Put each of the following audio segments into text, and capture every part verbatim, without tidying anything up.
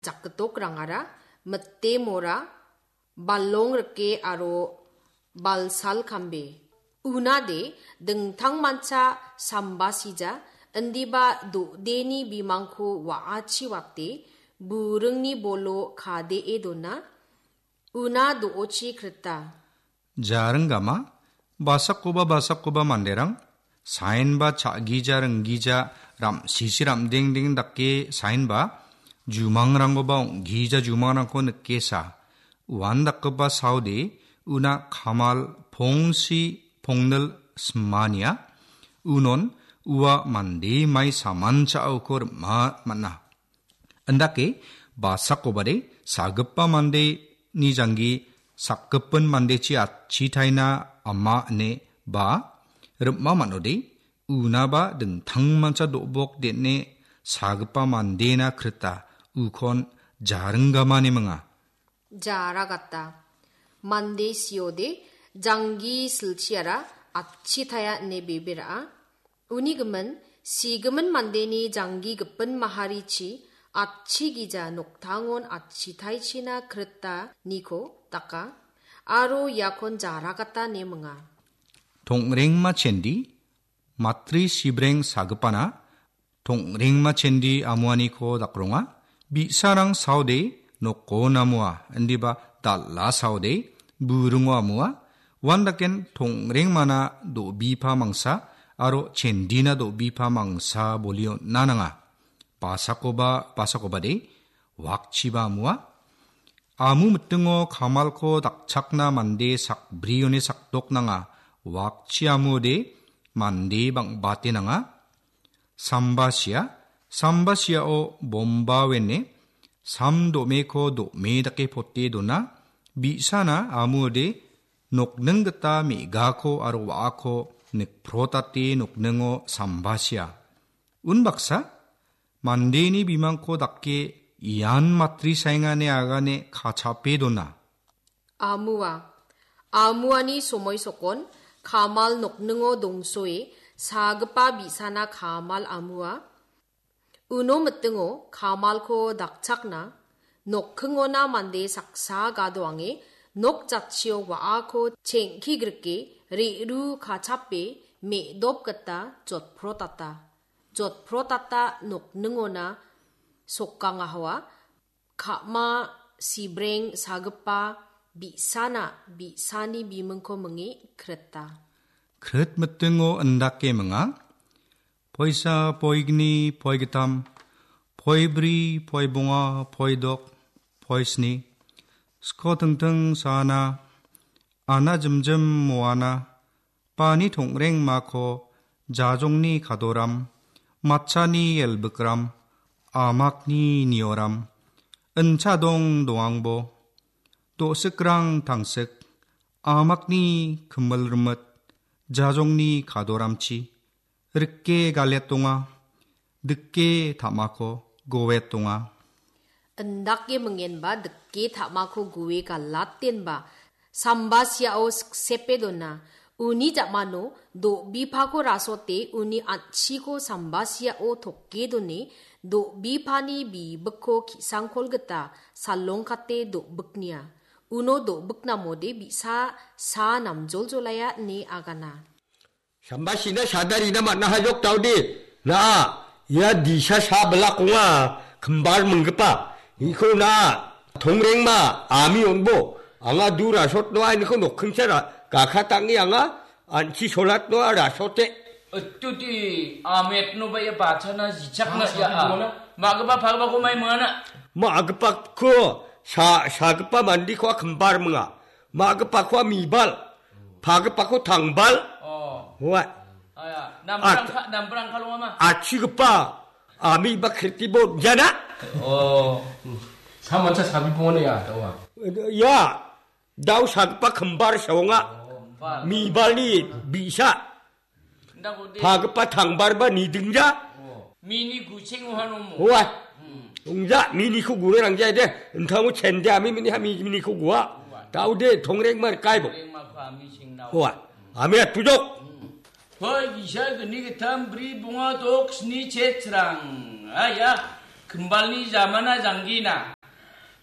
작도 랑아라 멋대 모라 발롱 르게 아로 발살 캄베 우나데 등탕 만차 삼바시자 언디바 도 데니 비망코 와아치 왁데 부릉니 볼로 카데 에도나 우나 도 오치 크르타 자릉가마 바사코바 바사코바 만데랑 사인바 차기자릉 기자 람 시시람 댕댕 닥게 사인바 주망랑고바 기자 주망랑코 느끼사 완닥거바 사우데 우나 카말 봉시 봉늘 스마니아 우논 우와 만데 마이 사만차 아우코르 마 만나 안다케 바사코바데 사급바 만데 니장기 사급번 만데치 아치타이나 아마네 바 르마마노데 우나바 등 탕만차 도복 데네 사급바 만데나 크르타 우콘 자릉가마네 멍아 자라갔다 만데 시오데 장기 슬치아라 아치타야 네베베라 우니금은 시금은 만데니 장기 급번 마하리치 아치기자 녹탕온 아치타이치나 그랬다 니코 따까 아로 야콘 자라갔다 네멍아 동랭마 첸디 마트리 시브랭 사급바나 동랭마 첸디 아무아니코 닥롱아 비사랑 사우데 노코 나무아 안디바 달라 사우데 부릉와 무아 완다켄 동랭마나 도 비파 망사 아로 첸디나 도 비파 망사 볼리오 나나가 바사코바 바사코바데 왁치바 무아 아무 무등어 가말코 닥착나 만데 삭 브리오네 삭독나가 왁치아무데 만데 방 바테나가 삼바시아 삼바시아오 봄바웨네 삼도메코 도메다케 포테도나 비사나 아무데 녹능그따 미가코 아로 와코 닉 프로타티 녹능오 삼바시아 운박사 만데니 비망코 닥게 이안 마트리 사잉아네 아가네 카차페도나 아무와 아무아니 소모이소콘 카말 녹능오 동소에 사급바 비사나 카말 아무와 우노 멋등오 카말코 닥착나 녹흥오나 만데 삭사 가도왕에 녹자치오 와아코 챙키 그렇게 리루 카차페 메덥겠다 조 프로타타 조 프로타타 녹능오나 속강아와 카마 시브랭 사급바 비사나 비사니 비문코 멍이 그랬다. 그릇 멋등오 은닥게 멍아 보이사 보이그니 보이기탐 보이브리 보이봉아 보이독 보이스니 스코 등등 사나 아나 점점 모아나 빠니 통랭 마코 자종니 가도람 마차니 엘브그람 아막니 니오람 은차동 노왕보 또 스크랑 당색 아막니 금멀르멋 자종니 가도람치 르께 갈레똥아 늦게 다마코 고웨똥아 은닥게 멍엔바 늦게 다마코 고웨 갈라텐바 삼바시아오 스세페도나 우니 자마노 도 비파코 라소테 우니 안치고 삼바시아오 토케도네 도 비파니 비버코 기상콜겠다 살롱카테 도 벅니야 우노 도 벅나모데 비사 사 남졸졸라야 네 아가나 삼바시나 사다리나 만나 하족 다우디 나야 니샤 사블라공아 금발 멍급바 이코 나 동랭마 아미 온보 앙아 두라 솥노아 이코 녹흥차라 가카 땅이 앙아 안치 솔랏노아 라소테 어뚜디 아메트노 바야 바차나 지착나 야 마그바 바그바 고마이 뭐하나 마그바 그사 사그바 만디코아 금발 멍아 마그바코아 미발 바그바코 당발 와, 아야, 남브랑 남브랑 칼롱아마. 아 취급봐. 아미 바 크리티보 잖아. 어, 사만차 사비봉원이야, 너와. 야, 나우 사급바 금발 샤옹아. 미발리 미샤. 바급바 당발바 니등자. 미니 구칭하노. 와, 응자 미니 쿠구랑 자이데 은타무 첸데 아미 미니 하미 미니 쿠구와. 다우데 동랭말 까이보. 와, 아미야 부족. Hoy gisha gani ketam bri bunga tok sni chetram. Aya kembali zamana janggina.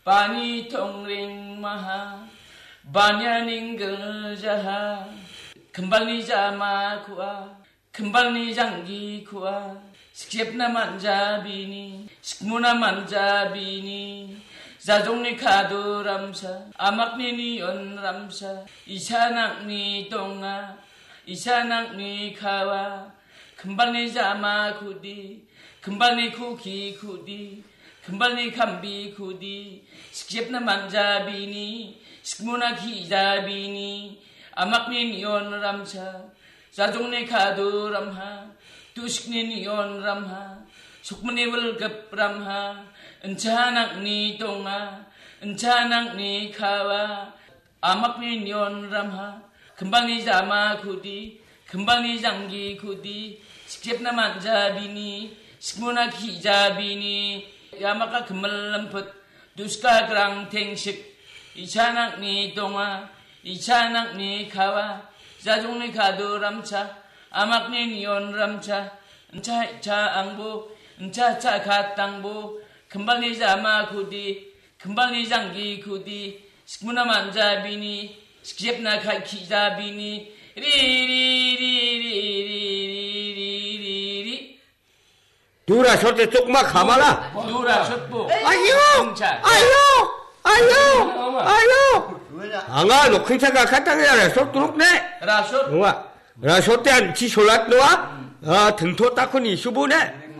Bani tongring maha, banyaning gerjaha, kembal ni jama kuah, kembal ni janggi kuah, sikip na manja bini, sikmuna manja bini, zajong ni kado ramsa, amak ni niyon ramsa, isanak ni tonga, isanak ni kawa, kembal ni jama kudi, kembal ni kuki kudi, kembal ni kambi kudi, sikip na manja bini, sikmuna kiza bini, amak ni niyon ramsa, zajong ni kado ramha, tusik ni niyon ramha, sukmani welgap ramha, encanak ni tonga, encanak ni kawa, amak ni niyon ramha, kembal ni jama kudi, kembal ni janggi kudi, sikip na manja bini, sikmuna kiza bini, yamaka kembal lempet, duska gerang tengsik, icanak ni tonga, icanak ni kawa, zajong ni kado ramca, amak ni niyon ramca, enca ca angbo, enca ca katangbo, kembal ni jama kudi, kembal ni janggi kudi, sikmuna manja bini, sikip na kiza bini, ri ri ri ri ri ri ri ri. Dura sote tukma kamala. Dura sotbo. 아유, 아유, 아유, 아유. anga no kincha ka katang ya so turuk ne. Rasot. Wa. Ra so te an chi solat no wa. 아, 등토 닦으니 수분에.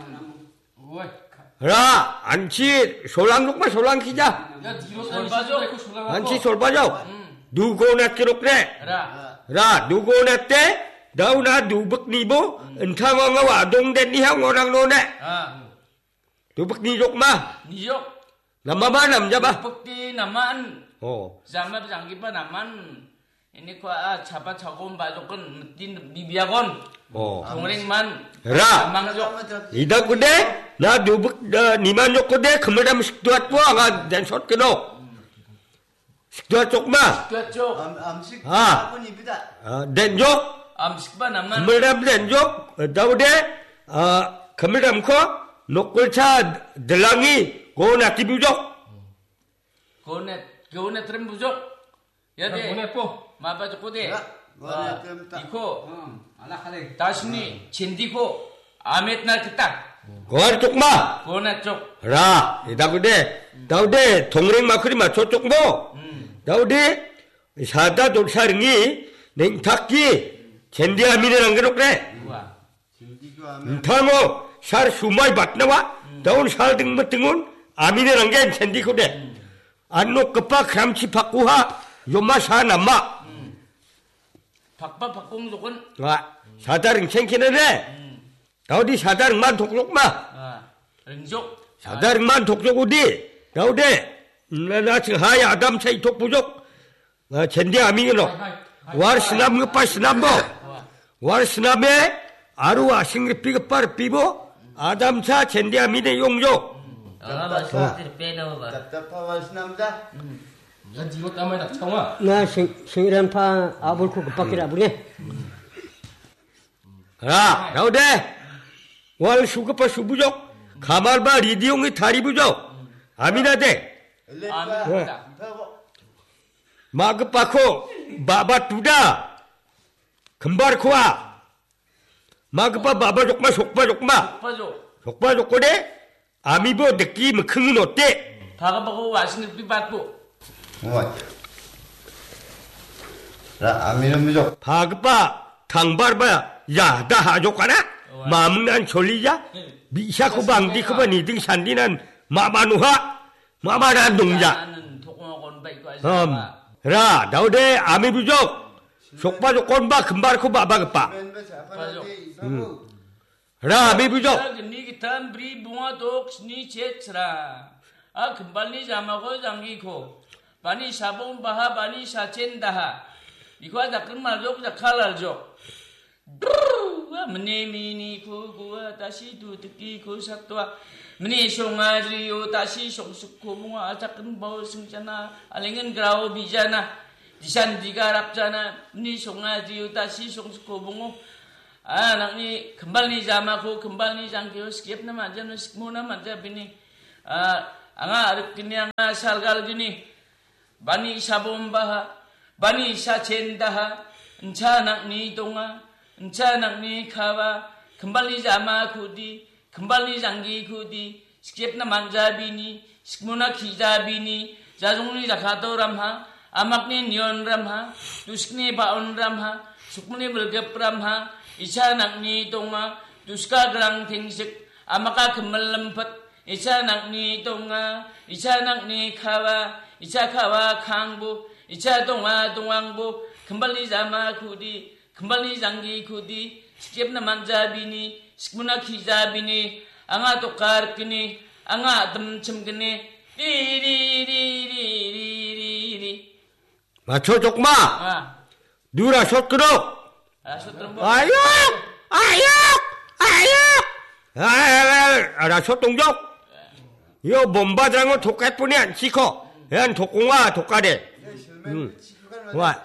라, 안치 솔랑 녹마 솔랑 키자. 안치 솔바죠. 누구 냈기로 그래. 라, 누구 냈대? 나우나 누벅 니보 은탕왕아 와동된 니향 오랑 노네. 누벅 니족마. 니족. 남마마 남자바. 누벅디 남만. 어. 자마 장기바 남만. ini ko a chapa chagom bajokon tin bibiagon 어. 동랭만 라. 망족. 이다 근데 나 누벅 니만 욕고대 그만하면 식도와 또 아가 된 솥기노. 식도와 쪽마. 쪽. 암식 아. 아군입니다. 아, 된 족. 암식바 남만. 그만하면 된 족. 다우데 아, 그만하면 코 녹골차 들랑이 고나 기부족. 고네 고네 트림 부족. 야데. 고네 뽀. 마바족 고데. 고네 트림 딱. 이코. 알라 칼레. 다시니 젠디코 아멧 날 그딱. 고알 쪽마. 고네 쪽. 라, 이다 근데 다우데 동랭 마크리마 저쪽 뭐. 다우데 사다 돌사릉이 냉탁기 젠디아미네란 게로 그래. 우와. 타모 살 수마이 받나와 다운 살 등뭐 등은 아미네란 게 젠디코데. 안노 급파 그람치 바꾸하 요마 사 남마. 박바 박공족은 와, 사다릉 챙기네네. 다우디 사다릉만 독족마. 아, 릉족. 사다릉만 독족우디. 다우데 나 지금 하야 아담 차이 독부족. 아, 젠디 아미노. 왈 스남 급파 스남보. 왈 스남에 아루와 싱리 삐급파르 삐보. 아담차 젠디 아미네 용족. 아, 맞아. 빼나 봐. 답답하was 남자. 야 니고 땀에 나 창아. 나 생일한 파 아볼코 급박이라 부르네. 라, 다우데 왈 수급파 수부족. 가말바 리디용이 다리 부족. 아미나데. 아미나다. 마급바코 바바 두다. 금바르코와. 마급바 바바 족마 속바 족마. 박바족. 속바 족고데 아미보 느낌 큰은 어때? 박아보고 와시는 삐받고. 뭐. 라 아미는 무족. 바급바 당바르바 야다 하족가나? 마음난 졸리자? 미샤코 방디크바 니등 산디난 마마누하? 마마난 농자. 나는 도공학원 바이고 하지 음, 마. 라, 나오데 아미 부족. 속바 조건바 금바르코 바바급바. 라, 아미 부족. 니 기탄 브리 bunga dok ni cetsra. A kembal ni jamago jangi ko. Bani sabong baha bani sachen daha. Iko ada kemal jok jakalal jok. Wa mene mini ko gua tashi du teki ko satwa. Mene songadri o tashi songsuk ko bunga acaken bau singcana alengen grau bijana. Disan digarap jana mene songadri o tashi songsuk ko bungo. anak ni kembal ni jamaku kembal ni jangkio skip na manja no skmu na manja bini anga arukini anga salgal gini bani sabombaha bani sacendaha encanak ni donga encanak ni kawa kembali jama kudi kembali janggi kudi skipna manjabini skmuna kijabini jajungni jakato ramha amakni nyon ramha tuskni baon ramha sukmuni bergep ramha isanak ni donga tuska gerang tingsik amaka kembal lempet isanak ni donga isanak ni kawa isa kawa kangbu isa donga dongangbu kembali jama kudi kembali janggi kudi skipna manjabini skmuna kijabini anga tokar kini anga demcem kini 리리리리리리리 맞춰 족마 아 누라 숏그럭 알았어 들어 아유 아유 아유 아라 숏동족 요 몸바장은 독갈뿐이 안 지코 ያን 독공아 독가래 응. 와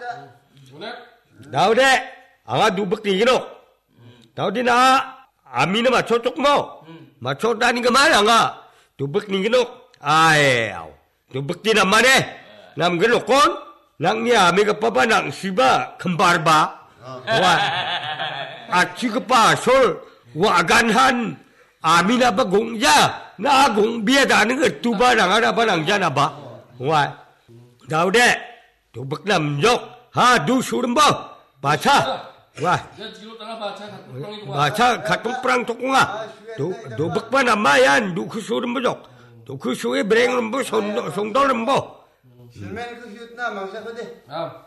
나오래 아가 누벅디기노 나오디나 아미는 맞춰 족모 맞춰 다닌 거 말 아가 누벅디기노 아에요 누벅디 남만해 남글로건 낭니 아미가 빠빠 낭 시바 금발바 와 아치그빠 솔 와간한 아미나바 공자 나 공비에다는 거 두바 낭하나바 낭자나바 와 나오래 누벅 남족 하 두수름바 바차 와 바차 같은 프랑 독공아 누벅바 남마얀 누크수름부족 누크수에 브랭름부 송돌름부 실맨 그 휴트나 망사거든.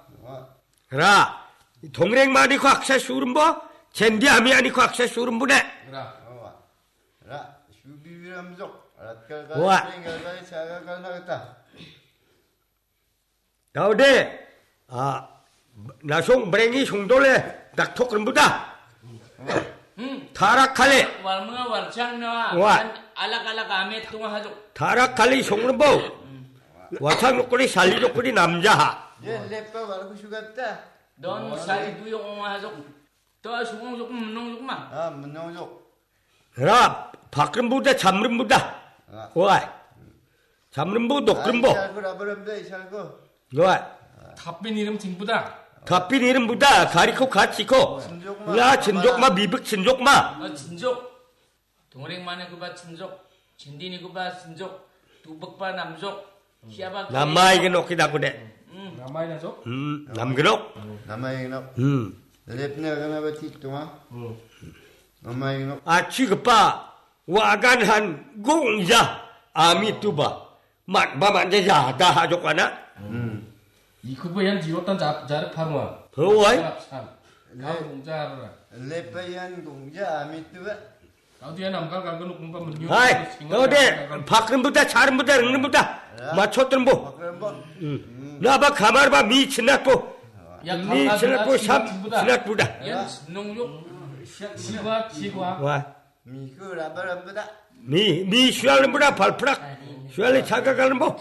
라 동랭 말이 곽사 수름부 젠디 아미 아니 곽사 수름부네 라 슈비비람족. 와. 라깔갈 뱅갈갈 자가갈 나겠다. 나오래 아 나송 브랭이 송돌레 낙톡름부다 타락칼레 warmunga warchangna Wa. alak-alak ame tunga hajuk 타락칼리 송름부 와창노꼬리 살리조꼬리 남자하 예, 랩바 말고 슈갔다. don sari duyong ong hajuk to sungong juk menong juk ma 아, 문용족. 라 박름부다 잠름부다 와 잠름부 녹름부 이살고 라버럼다 이살고. 와 답빈 이름 징부다. 갑빈 이름부다 가리코 가치코 라 진족마 미빅 진족마 어 진족 동생 만에 그바 진족 진디니 그바 진족 두벅바 남족 히아바 남마이게 놓기다 그래 남아이나죠? 음 남그럭 남아이노. 음 랩네 가나바 티뚱아. 남아이노. 아 취급바 와간한 공자 아미뚜바 맛바만데 자다 하족가나 이 그거야 지웠던 자 자르 파루아. 더워이 참. 나 공자라. 랩바얀 공자 아미뚜바. 나도야 남갈 간거 공부 문 요. 아이 너네 박근부다 자른부다 응는부다 맞췄던부 그럼 뭐. 나봐 가마르바 미 친낙부 야 미 친낙부 삽 친낙부다 연 농족 지과 지과. 와 미그 라버럼보다. 미, 미 슈알름부다 발프락 슈알리 차가갈름부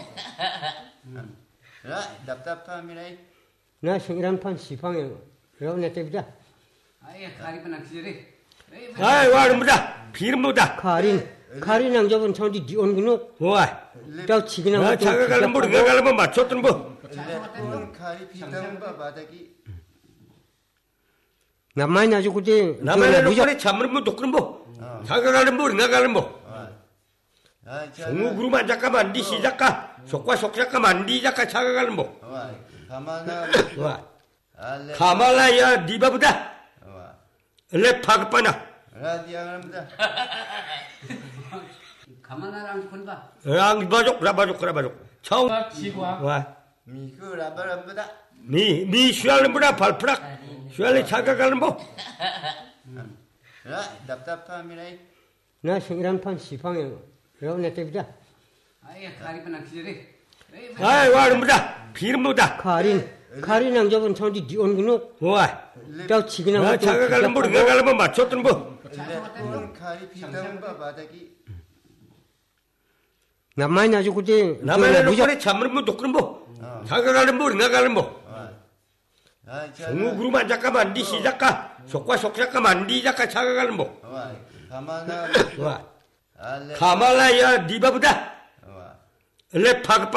라 답답함이네. 나 생일한판 시방에 그러고 내 때보다 아예 가리번 낚시들이 아이 와름부다 비름부다 가린 가린 양잡은 천디 니온그노 와 저 지기나 아, 차가갈름부 응가갈름부 맞췄던부 랩은 가리 피tam바 바닥이. 남만이 나죠 그때 나만의 로컬에 잠름부 독름부 차가갈름부 응가갈름부 아, 송우구루만 잠깐만 니 시작가 속과 속작가만 니 작가 차가갈름부 와. 가마나. 와 아, 랩. 카말라야 니바부다 와. 레파그빠나 라디아람보다. 가만하랑 본다. 랑바족 라바족 라바족 처음 지과. 와 미그 라버럼보다. 미, 미 슈알름부다 발프락 슈알리 차가갈름부 라 답답함이네. 나 생일한판 시방에 그러고 내 때보다 아예 가리번 낚시들이 아이 와름부다 비름부다 가린 가린 양잡은 천디 니온그노 와 저 지기나 아, 차가갈름부 응가갈름부 맞췄던부 랩은 가리 피tam바 바닥이. 남만이 나죠 그때 나만의 로컬에 잠름부 독름부 차가갈름부 응가갈름부 아, 송우구루만 잠깐만 니 시작가 속과 속작가만 니 작가 차가갈름부 와. 가마나. 와 아, 랩. 카말라야 니바부다 와. le phag